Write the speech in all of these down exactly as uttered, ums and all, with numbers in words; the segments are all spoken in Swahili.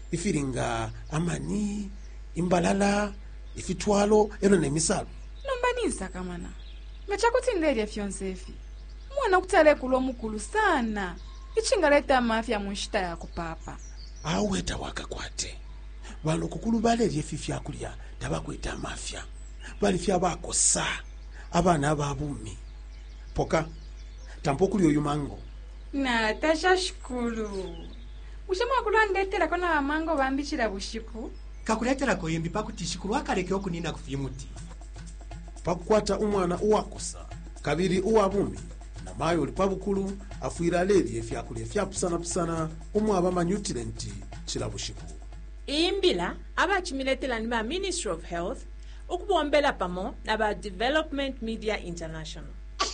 ifiringa amani imbalala ifitwalo elo nemisalo nombaniza kamana mechakuti ndeli fyonsefi mwana kutale kulo mukulu sana ichingaleta mafya munshita yako papa aweta wakakwate balo kukulu bale lyefifya kulya tabakweta mafya bali fya bakosa abana ababumi poka tampokuli oyu mango na tasha shukuru ushema kulondetera kona amango bambichira bushiku kakuletera ko yembi pakuti shikuru akaleke okunina kufimuti pakukwata umwana uwakosa kabiri uwabumi na mayo lipabukulu afuira leli efyakulya fyapusana pusana umwaba manyutilenti chilabushiku imbila abachimiletela ni ba Ministry of Health ukubombela pamo na ba Development Media International.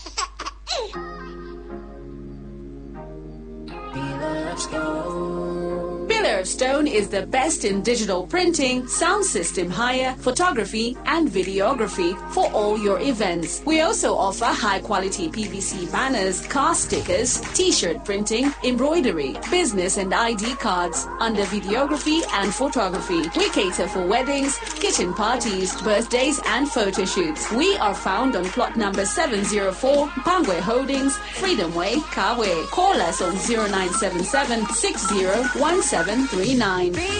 Pillar of Stone is the best in digital printing, sound system hire, photography, and videography for all your events. We also offer high-quality P V C banners, car stickers, t-shirt printing, embroidery, business and I D cards, under videography and photography. We cater for weddings, kitchen parties, birthdays, and photo shoots. We are found on plot number seven oh four, Pangwe Holdings, Freedom Way, Kawe. Call us on zero nine seven seven six zero one seven three nine.